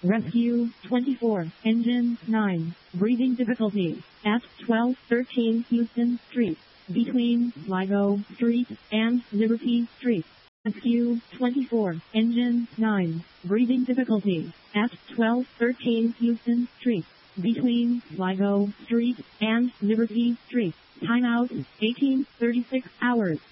Rescue 24, Engine 9, breathing difficulties at 1213 Houston Street, between Sligo Street and Liberty Street. Rescue 24, Engine 9, breathing difficulties at 1213 Houston Street, between Sligo Street and Liberty Street. Timeout 18:36 hours.